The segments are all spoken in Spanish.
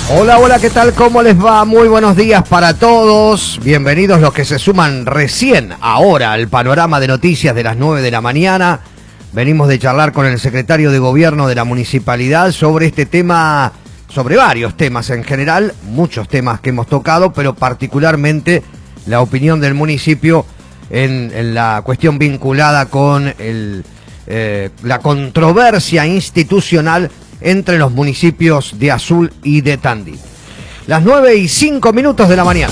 Hola, hola, ¿qué tal? ¿Cómo les va? Muy buenos días para todos. Bienvenidos los que se suman recién ahora al panorama de noticias de las 9 de la mañana. Venimos de charlar con el secretario de Gobierno de la Municipalidad sobre este tema, sobre varios temas en general, muchos temas que hemos tocado, pero particularmente la opinión del municipio en la cuestión vinculada con la controversia institucional entre los municipios de Azul y de Tandil. Las 9:05 de la mañana.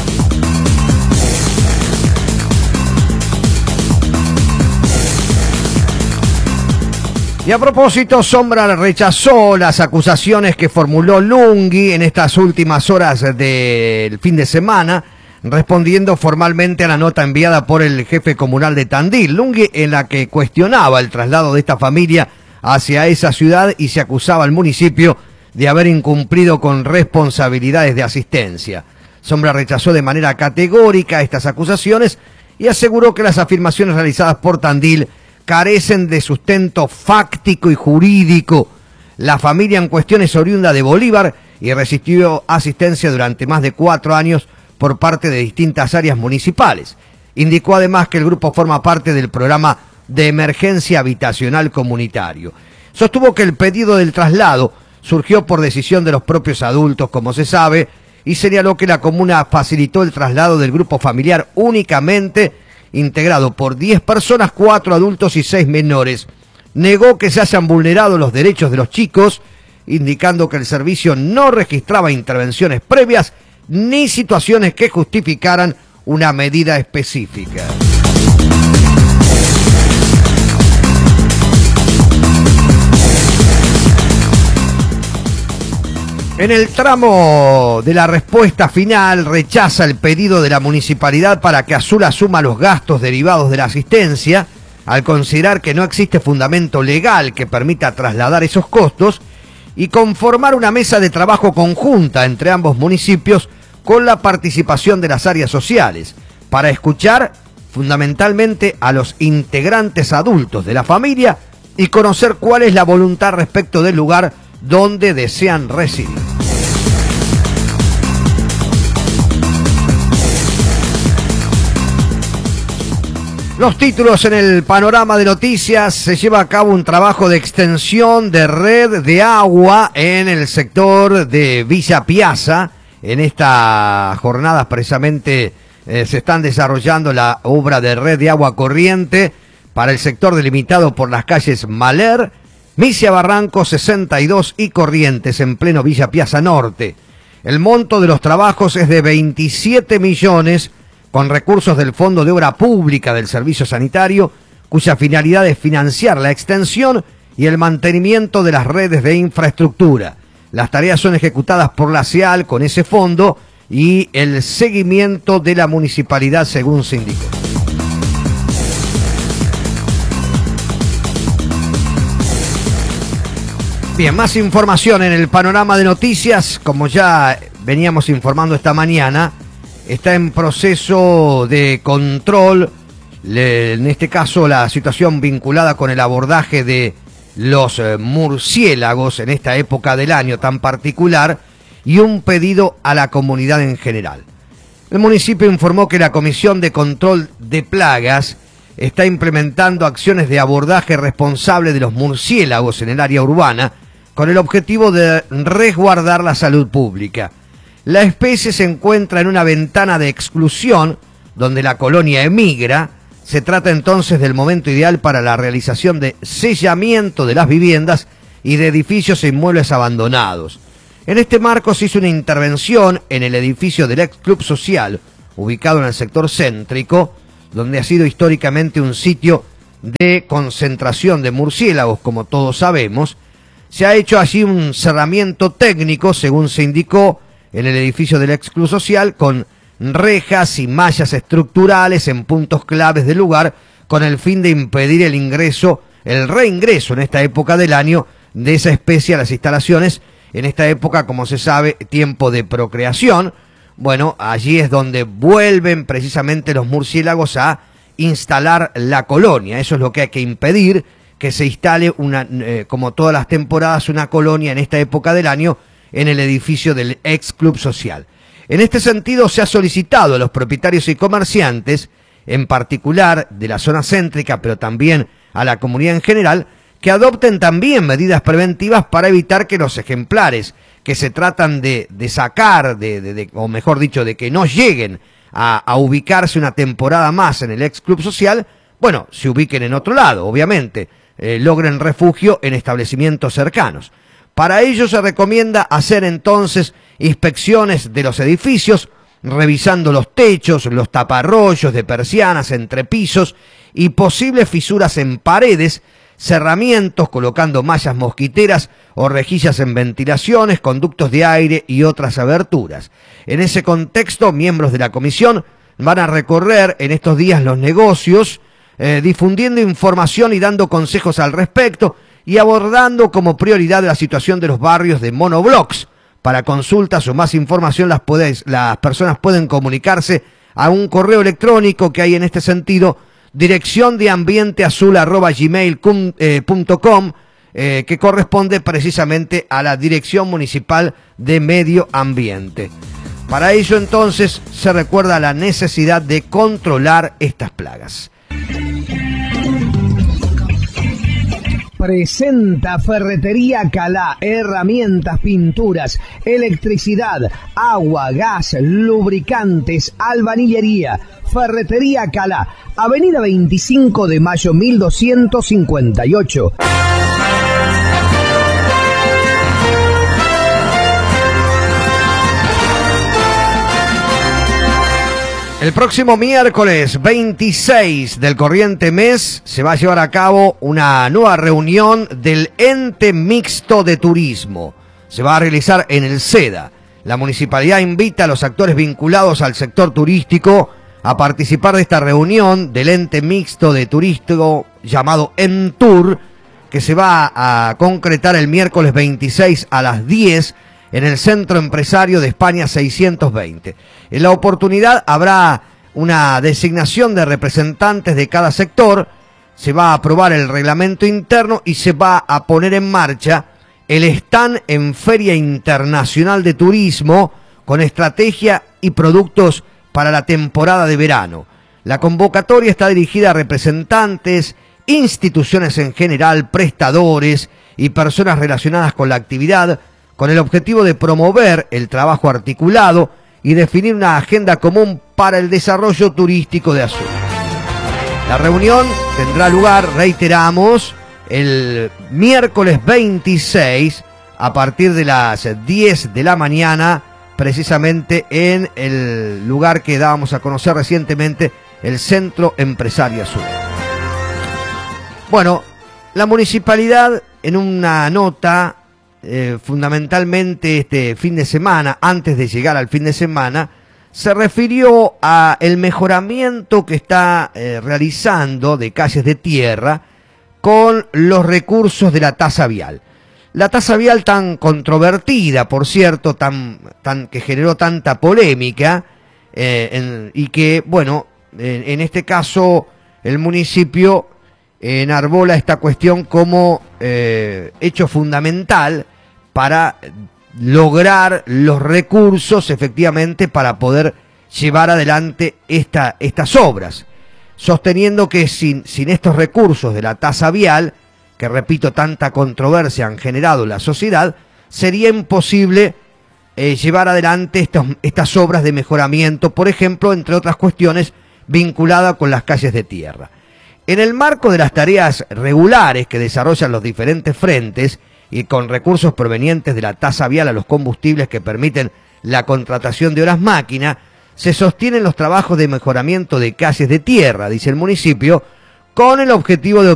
Y a propósito, Sombra rechazó las acusaciones que formuló Lungui en estas últimas horas del fin de semana, respondiendo formalmente a la nota enviada por el jefe comunal de Tandil, Lungui, en la que cuestionaba el traslado de esta familia hacia esa ciudad y se acusaba al municipio de haber incumplido con responsabilidades de asistencia. Sombra rechazó de manera categórica estas acusaciones y aseguró que las afirmaciones realizadas por Tandil carecen de sustento fáctico y jurídico. La familia en cuestión es oriunda de Bolívar y resistió asistencia durante más de 4 años por parte de distintas áreas municipales. Indicó además que el grupo forma parte del programa de emergencia habitacional comunitario. Sostuvo que el pedido del traslado surgió por decisión de los propios adultos, como se sabe, y señaló que la comuna facilitó el traslado del grupo familiar únicamente integrado por 10 personas, 4 adultos y 6 menores. Negó que se hayan vulnerado los derechos de los chicos, indicando que el servicio no registraba intervenciones previas ni situaciones que justificaran una medida específica. En el tramo de la respuesta final, rechaza el pedido de la municipalidad para que Azul asuma los gastos derivados de la asistencia, al considerar que no existe fundamento legal que permita trasladar esos costos, y conformar una mesa de trabajo conjunta entre ambos municipios con la participación de las áreas sociales, para escuchar fundamentalmente a los integrantes adultos de la familia y conocer cuál es la voluntad respecto del lugar donde desean residir. Los títulos en el panorama de noticias: se lleva a cabo un trabajo de extensión de red de agua en el sector de Villa Piazza. En estas jornadas precisamente se están desarrollando la obra de red de agua corriente para el sector delimitado por las calles Maler, Misia Barranco 62 y Corrientes, en pleno Villa Piazza Norte. El monto de los trabajos es de 27 millones con recursos del Fondo de Obra Pública del Servicio Sanitario, cuya finalidad es financiar la extensión y el mantenimiento de las redes de infraestructura. Las tareas son ejecutadas por la SEAL con ese fondo y el seguimiento de la municipalidad, según se indicó. Bien, más información en el panorama de noticias. Como ya veníamos informando esta mañana, está en proceso de control, en este caso la situación vinculada con el abordaje de los murciélagos en esta época del año tan particular, y un pedido a la comunidad en general. El municipio informó que la Comisión de Control de Plagas está implementando acciones de abordaje responsable de los murciélagos en el área urbana, con el objetivo de resguardar la salud pública. La especie se encuentra en una ventana de exclusión donde la colonia emigra. Se trata entonces del momento ideal para la realización de sellamiento de las viviendas y de edificios e inmuebles abandonados. En este marco se hizo una intervención en el edificio del ex Club Social, ubicado en el sector céntrico, donde ha sido históricamente un sitio de concentración de murciélagos, como todos sabemos. Se ha hecho allí un cerramiento técnico, según se indicó, en el edificio del ex Club Social, con rejas y mallas estructurales en puntos claves del lugar, con el fin de impedir el reingreso en esta época del año de esa especie a las instalaciones. En esta época, como se sabe, tiempo de procreación. Bueno, allí es donde vuelven precisamente los murciélagos a instalar la colonia. Eso es lo que hay que impedir, que se instale como todas las temporadas, una colonia en esta época del año en el edificio del ex Club Social. En este sentido, se ha solicitado a los propietarios y comerciantes, en particular de la zona céntrica, pero también a la comunidad en general, que adopten también medidas preventivas para evitar que los ejemplares que se tratan de sacar, o mejor dicho, de que no lleguen a ubicarse una temporada más en el ex Club Social, bueno, se ubiquen en otro lado, obviamente, logren refugio en establecimientos cercanos. Para ello se recomienda hacer entonces inspecciones de los edificios, revisando los techos, los taparrollos de persianas, entrepisos y posibles fisuras en paredes, cerramientos, colocando mallas mosquiteras o rejillas en ventilaciones, conductos de aire y otras aberturas. En ese contexto, miembros de la comisión van a recorrer en estos días los negocios, difundiendo información y dando consejos al respecto y abordando como prioridad la situación de los barrios de monoblocks. Para consultas o más información las personas pueden comunicarse a un correo electrónico que hay en este sentido, direcciondeambienteazul@gmail.com, que corresponde precisamente a la Dirección Municipal de Medio Ambiente. Para ello entonces se recuerda la necesidad de controlar estas plagas. Presenta Ferretería Calá, herramientas, pinturas, electricidad, agua, gas, lubricantes, albañilería. Ferretería Calá, Avenida 25 de Mayo 1258. El próximo miércoles 26 del corriente mes se va a llevar a cabo una nueva reunión del Ente Mixto de Turismo. Se va a realizar en el SEDA. La municipalidad invita a los actores vinculados al sector turístico a participar de esta reunión del Ente Mixto de Turismo llamado ENTUR, que se va a concretar el miércoles 26 a las 10 en el Centro Empresario de España 620. En la oportunidad habrá una designación de representantes de cada sector, se va a aprobar el reglamento interno y se va a poner en marcha el stand en Feria Internacional de Turismo con estrategia y productos para la temporada de verano. La convocatoria está dirigida a representantes, instituciones en general, prestadores y personas relacionadas con la actividad, con el objetivo de promover el trabajo articulado y definir una agenda común para el desarrollo turístico de Azul. La reunión tendrá lugar, reiteramos, el miércoles 26 a partir de las 10 de la mañana, precisamente en el lugar que dábamos a conocer recientemente, el Centro Empresario Azul. Bueno, la municipalidad en una nota, fundamentalmente este fin de semana, antes de llegar al fin de semana, se refirió a el mejoramiento que está realizando de calles de tierra con los recursos de la tasa vial. La tasa vial tan controvertida, por cierto, que generó tanta polémica, y que, bueno, en este caso el municipio enarbola esta cuestión como hecho fundamental para lograr los recursos efectivamente para poder llevar adelante estas obras, sosteniendo que sin estos recursos de la tasa vial, que repito, tanta controversia han generado en la sociedad, sería imposible llevar adelante estas obras de mejoramiento, por ejemplo, entre otras cuestiones vinculadas con las calles de tierra. En el marco de las tareas regulares que desarrollan los diferentes frentes y con recursos provenientes de la tasa vial a los combustibles que permiten la contratación de horas máquina, se sostienen los trabajos de mejoramiento de calles de tierra, dice el municipio, con el objetivo de